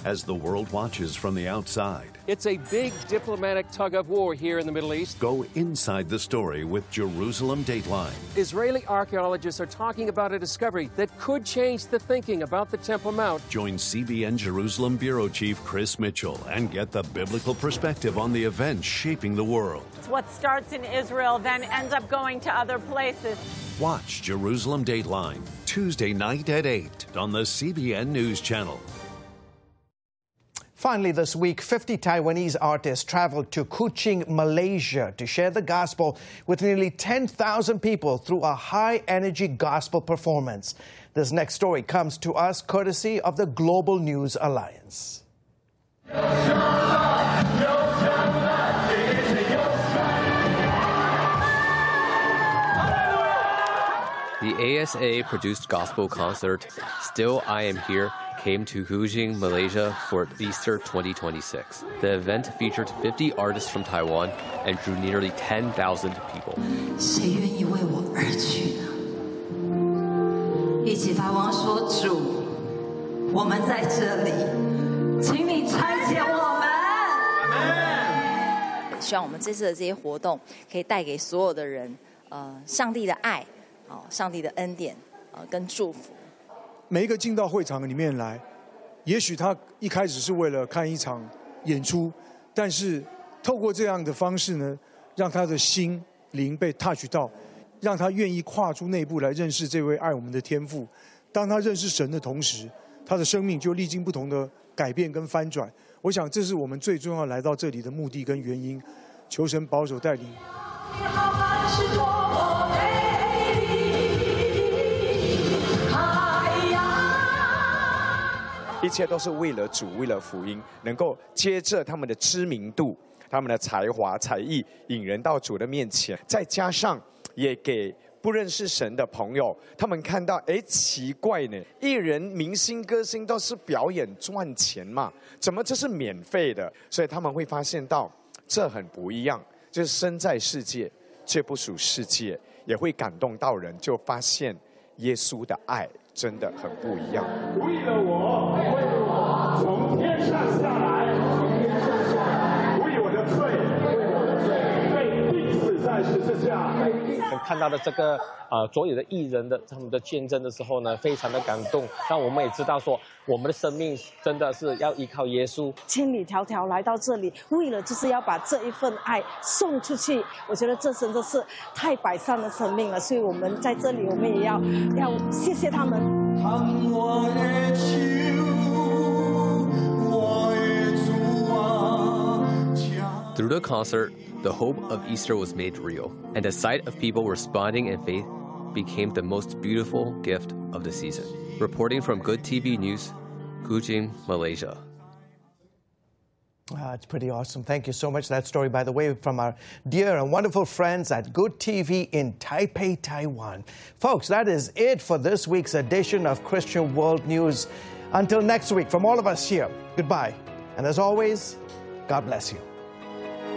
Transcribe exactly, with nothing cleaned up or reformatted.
as the world watches from the outside. It's a big diplomatic tug of war here in the Middle East. Go inside the story with Jerusalem Dateline. Israeli archaeologists are talking about a discovery that could change the thinking about the Temple Mount. Join C B N Jerusalem Bureau Chief Chris Mitchell and get the biblical perspective on the events shaping the world. What starts in Israel then ends up going to other places. Watch Jerusalem Dateline Tuesday night at eight on the C B N News Channel. Finally this week, fifty Taiwanese artists traveled to Kuching, Malaysia to share the gospel with nearly ten thousand people through a high-energy gospel performance. This next story comes to us courtesy of the Global News Alliance. The A S A-produced gospel concert, Still I Am Here, came to Kuching, Malaysia for Easter twenty twenty-six. The event featured fifty artists from Taiwan and drew nearly ten thousand people. 谁愿意为我而去呢？一起发光说主，我们在这里，请你差遣我们。 希望我们这次的这些活动可以带给所有的人，呃，上帝的爱。 哦，上帝的恩典，呃，跟祝福。 每一个进到会场里面来，也许他一开始是为了看一场演出，但是透过这样的方式呢，让他的心灵被 touch 到，让他愿意跨出那一步来认识这位爱我们的天父。当他认识神的同时，他的生命就历经不同的改变跟翻转。我想这是我们最重要来到这里的目的跟原因。求神保守带领。 一切都是为了主，为了福音，能够接着他们的知名度、他们的才华、才艺，引人到主的面前。再加上也给不认识神的朋友，他们看到，哎，奇怪呢，艺人、明星、歌星都是表演赚钱嘛，怎么这是免费的？所以他们会发现到，这很不一样，就是身在世界却不属世界，也会感动到人，就发现耶稣的爱。 真的很不一样。为了我，为了我，从天上下来，从天上下来，为我的罪，为我的罪，被钉死在十字架。 看到的这个呃所有的艺人的他们的见证的时候呢，非常的感动。但我们也知道说，我们的生命真的是要依靠耶稣。 千里迢迢来到这里，为了就是要把这一份爱送出去。我觉得这真的是太百善的生命了，所以我们在这里，我们也要要谢谢他们。 Through the concert, the hope of Easter was made real, and the sight of people responding in faith became the most beautiful gift of the season. Reporting from Good T V News, Kuching, Malaysia. Ah, it's pretty awesome. Thank you so much. That story, by the way, from our dear and wonderful friends at Good T V in Taipei, Taiwan. Folks, that is it for this week's edition of Christian World News. Until next week, from all of us here, goodbye. And as always, God bless you.